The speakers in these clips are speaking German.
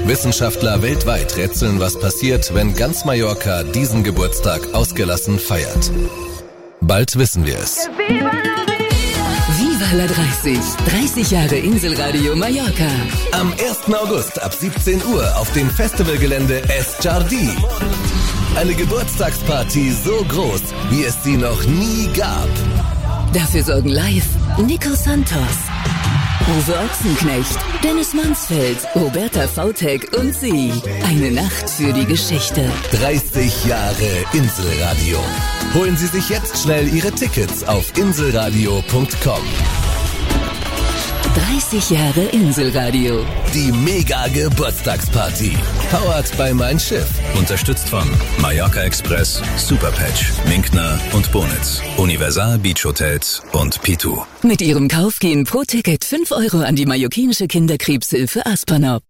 Wissenschaftler weltweit rätseln, was passiert, wenn ganz Mallorca diesen Geburtstag ausgelassen feiert. Bald wissen wir es. Viva la 30. 30 Jahre Inselradio Mallorca. Am 1. August ab 17 Uhr auf dem Festivalgelände Es Jardí. Eine Geburtstagsparty so groß, wie es sie noch nie gab. Dafür sorgen live Nico Santos, Uwe Ochsenknecht, Dennis Mansfeld, Roberta Vautek und sie. Eine Nacht für die Geschichte. 30 Jahre Inselradio. Holen Sie sich jetzt schnell Ihre Tickets auf inselradio.com. 30 Jahre Inselradio. Die Mega-Geburtstagsparty. Powered by Mein Schiff. Unterstützt von Mallorca Express, Superpatch, Minkner und Bonitz, Universal Beach Hotels und Pitu. Mit ihrem Kauf gehen pro Ticket 5 Euro an die mallorquinische Kinderkrebshilfe Aspanop.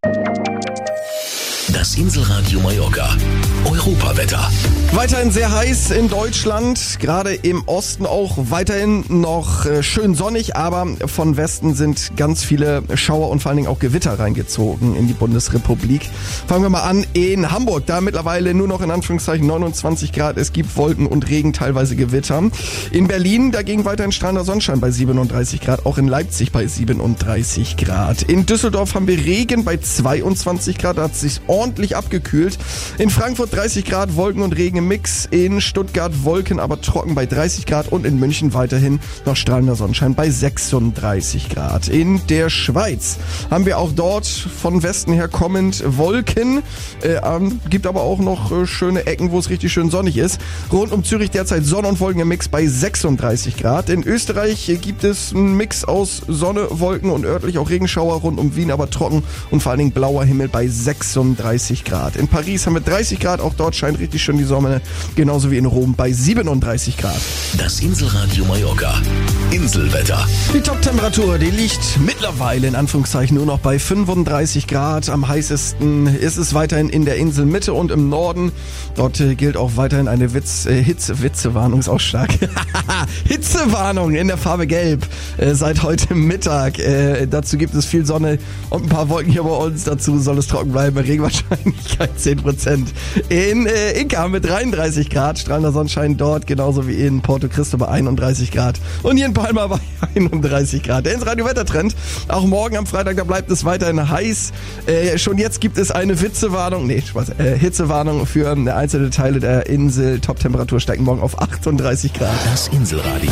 Das Inselradio Mallorca. Europawetter. Weiterhin sehr heiß in Deutschland, gerade im Osten auch weiterhin noch schön sonnig, aber von Westen sind ganz viele Schauer und vor allen Dingen auch Gewitter reingezogen in die Bundesrepublik. Fangen wir mal an in Hamburg, da mittlerweile nur noch in Anführungszeichen 29 Grad, es gibt Wolken und Regen, teilweise Gewitter. In Berlin dagegen weiterhin strahlender Sonnenschein bei 37 Grad, auch in Leipzig bei 37 Grad. In Düsseldorf haben wir Regen bei 22 Grad, da hat es sich ordentlich abgekühlt. In Frankfurt 30 Grad, Wolken und Regen im Mix. In Stuttgart Wolken, aber trocken bei 30 Grad und in München weiterhin noch strahlender Sonnenschein bei 36 Grad. In der Schweiz haben wir auch dort von Westen her kommend Wolken. Gibt aber auch noch schöne Ecken, wo es richtig schön sonnig ist. Rund um Zürich derzeit Sonne und Wolken im Mix bei 36 Grad. In Österreich gibt es einen Mix aus Sonne, Wolken und örtlich auch Regenschauer. Rund um Wien aber trocken und vor allen Dingen blauer Himmel bei 36 Grad. In Paris haben wir 30 Grad, auch dort scheint richtig schön die Sonne, genauso wie in Rom bei 37 Grad. Das Inselradio Mallorca. Inselwetter. Die Top-Temperatur, die liegt mittlerweile in Anführungszeichen nur noch bei 35 Grad. Am heißesten ist es weiterhin in der Inselmitte und im Norden. Dort gilt auch weiterhin eine Hitzewarnung, ist auch stark. Hitzewarnung in der Farbe Gelb seit heute Mittag. Dazu gibt es viel Sonne und ein paar Wolken hier bei uns. Dazu soll es trocken bleiben, Regenwahrscheinlichkeit 10%. In Inka haben wir 33 Grad, strahlender Sonnenschein dort, genauso wie in Porto Cristo bei 31 Grad. Und hier in Palma bei 31 Grad. Der Inselradio-Wettertrend, auch morgen am Freitag, da bleibt es weiterhin heiß. Schon jetzt gibt es eine Hitzewarnung für einzelne Teile der Insel. Top-Temperatur steigt morgen auf 38 Grad. Das Inselradio.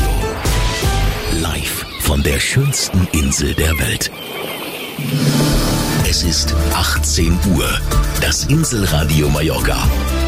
Live von der schönsten Insel der Welt. Es ist 18 Uhr. Das Inselradio Mallorca.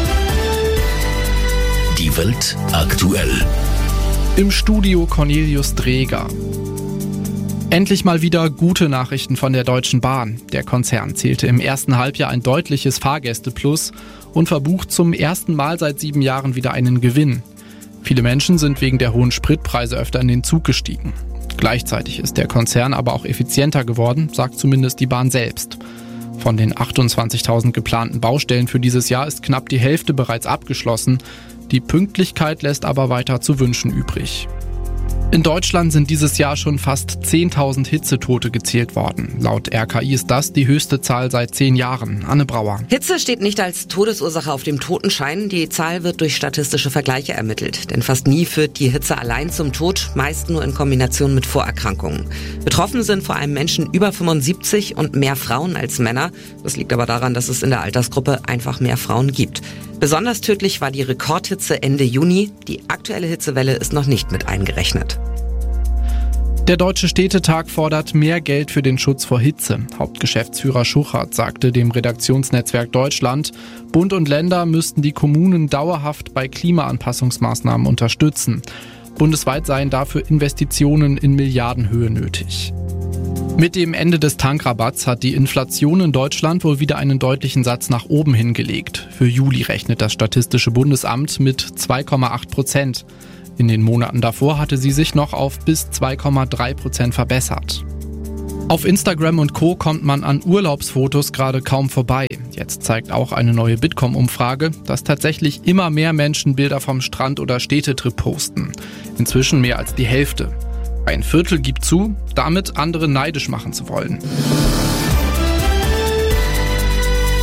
Die Welt aktuell. Im Studio Cornelius Dreger. Endlich mal wieder gute Nachrichten von der Deutschen Bahn. Der Konzern zählte im ersten Halbjahr ein deutliches Fahrgästeplus und verbucht zum ersten Mal seit 7 Jahren wieder einen Gewinn. Viele Menschen sind wegen der hohen Spritpreise öfter in den Zug gestiegen. Gleichzeitig ist der Konzern aber auch effizienter geworden, sagt zumindest die Bahn selbst. Von den 28.000 geplanten Baustellen für dieses Jahr ist knapp die Hälfte bereits abgeschlossen. Die Pünktlichkeit lässt aber weiter zu wünschen übrig. In Deutschland sind dieses Jahr schon fast 10.000 Hitzetote gezählt worden. Laut RKI ist das die höchste Zahl seit 10 Jahren. Anne Brauer. Hitze steht nicht als Todesursache auf dem Totenschein. Die Zahl wird durch statistische Vergleiche ermittelt. Denn fast nie führt die Hitze allein zum Tod, meist nur in Kombination mit Vorerkrankungen. Betroffen sind vor allem Menschen über 75 und mehr Frauen als Männer. Das liegt aber daran, dass es in der Altersgruppe einfach mehr Frauen gibt. Besonders tödlich war die Rekordhitze Ende Juni. Die aktuelle Hitzewelle ist noch nicht mit eingerechnet. Der Deutsche Städtetag fordert mehr Geld für den Schutz vor Hitze. Hauptgeschäftsführer Schuchert sagte dem Redaktionsnetzwerk Deutschland, Bund und Länder müssten die Kommunen dauerhaft bei Klimaanpassungsmaßnahmen unterstützen. Bundesweit seien dafür Investitionen in Milliardenhöhe nötig. Mit dem Ende des Tankrabatts hat die Inflation in Deutschland wohl wieder einen deutlichen Satz nach oben hingelegt. Für Juli rechnet das Statistische Bundesamt mit 2,8%. In den Monaten davor hatte sie sich noch auf bis 2,3% verbessert. Auf Instagram und Co. kommt man an Urlaubsfotos gerade kaum vorbei. Jetzt zeigt auch eine neue Bitkom-Umfrage, dass tatsächlich immer mehr Menschen Bilder vom Strand oder Städtetrip posten. Inzwischen mehr als die Hälfte. Ein Viertel gibt zu, damit andere neidisch machen zu wollen.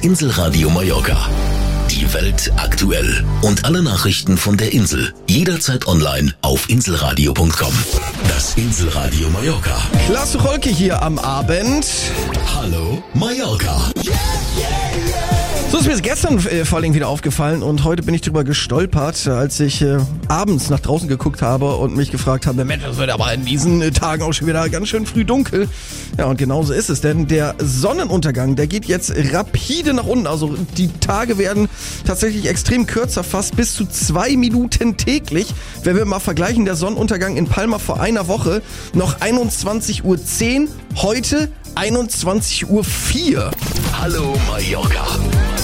Inselradio Mallorca. Die Welt aktuell und alle Nachrichten von der Insel jederzeit online auf inselradio.com. Das Inselradio Mallorca. Klasse Rolke hier am Abend. Hallo Mallorca. So ist mir gestern vor allem wieder aufgefallen und heute bin ich drüber gestolpert, als ich abends nach draußen geguckt habe und mich gefragt habe, Mensch, das wird aber in diesen Tagen auch schon wieder ganz schön früh dunkel. Ja, und genauso ist es, denn der Sonnenuntergang, der geht jetzt rapide nach unten. Also die Tage werden tatsächlich extrem kürzer, fast bis zu 2 Minuten täglich. Wenn wir mal vergleichen, der Sonnenuntergang in Palma vor einer Woche noch 21:10 Uhr, heute 21:04 Uhr. Hallo Mallorca.